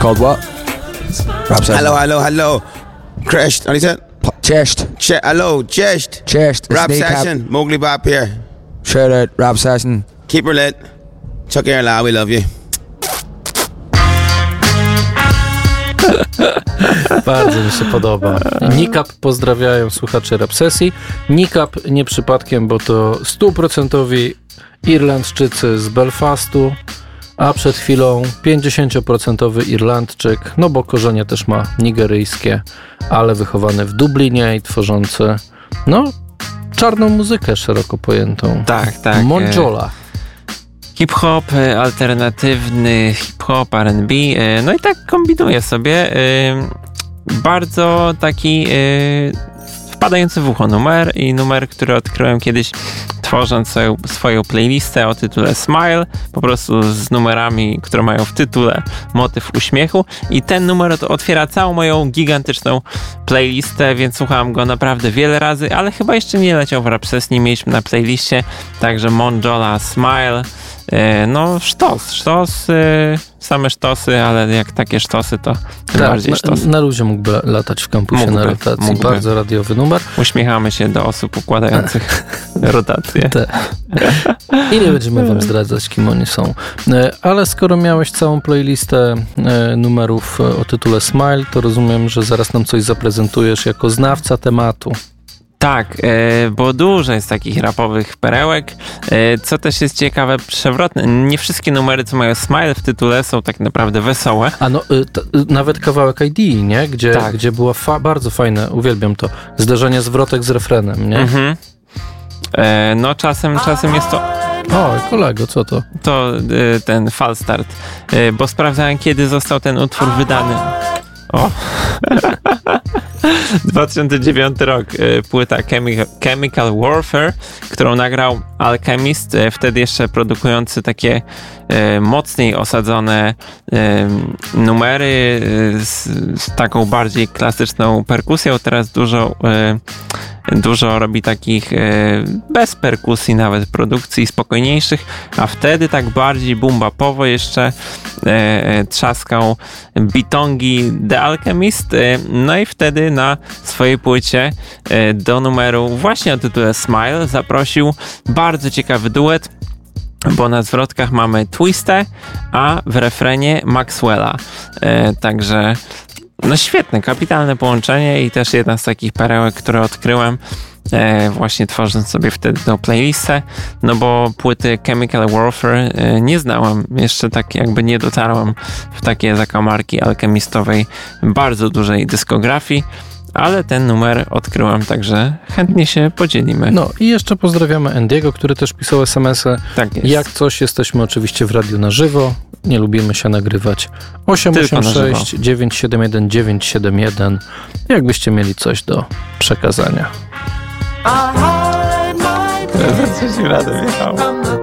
called what? Rap session. Hello. Crashed. What is it? Chest. Hello, chest. Rap session. Mowgli Bop here. Share that rap session. Keep her lit. Chuck Air La, we love you. Bardzo mi się podoba. Nikap pozdrawiają słuchacze Rap Sesji. Nikap nie przypadkiem, bo to 100% Irlandczycy z Belfastu, a przed chwilą 50% Irlandczyk, no bo korzenie też ma nigeryjskie, ale wychowany w Dublinie i tworzący, no, czarną muzykę szeroko pojętą. Tak. Monjola. Hip-hop, alternatywny hip-hop, R&B, no i tak kombinuję sobie. Bardzo taki wpadający w ucho numer, który odkryłem kiedyś tworząc swoją playlistę o tytule Smile, po prostu z numerami, które mają w tytule motyw uśmiechu, i ten numer otwiera całą moją gigantyczną playlistę, więc słuchałem go naprawdę wiele razy, ale chyba jeszcze nie leciał w Rap Sesji, nie mieliśmy na playliście, także Monjola, Smile, no sztos, same sztosy, ale jak takie sztosy, to tym bardziej sztosy. Na luzie mógłby latać w kampusie na rotacji. Bardzo radiowy numer. Uśmiechamy się do osób układających rotację. I nie będziemy wam zdradzać, kim oni są. Ale skoro miałeś całą playlistę numerów o tytule Smile, to rozumiem, że zaraz nam coś zaprezentujesz jako znawca tematu. Tak, bo dużo jest takich rapowych perełek, co też jest ciekawe, przewrotne. Nie wszystkie numery, co mają Smile w tytule, są tak naprawdę wesołe. A no, nawet kawałek ID, nie? Gdzie było bardzo fajne, uwielbiam to, zderzenie zwrotek z refrenem, nie? Mhm. No czasem jest to... Oj, kolego, co to? To ten Falstart, bo sprawdzałem, kiedy został ten utwór wydany. O! 2009 rok, płyta Chemical Warfare, którą nagrał Alchemist, wtedy jeszcze produkujący takie mocniej osadzone numery z taką bardziej klasyczną perkusją. Teraz dużo robi takich bez perkusji nawet produkcji spokojniejszych, a wtedy tak bardziej boom-bapowo jeszcze trzaskał bitongi The Alchemist, no i wtedy na swojej płycie do numeru właśnie o tytule Smile zaprosił bardzo ciekawy duet, bo na zwrotkach mamy Twistę, a w refrenie Maxwella. Także no świetne, kapitalne połączenie i też jedna z takich perełek, które odkryłem właśnie tworząc sobie wtedy tą playlistę, no bo płyty Chemical Warfare nie znałem, jeszcze tak jakby nie dotarłem w takie zakamarki alchemistowej bardzo dużej dyskografii, ale ten numer odkryłem, także chętnie się podzielimy. No i jeszcze pozdrawiamy Andiego, który też pisał SMS-y. Tak jest. Jak coś, jesteśmy oczywiście w radiu na żywo, nie lubimy się nagrywać. 886 971 971, jakbyście mieli coś do przekazania. Za trzecim razem jechał.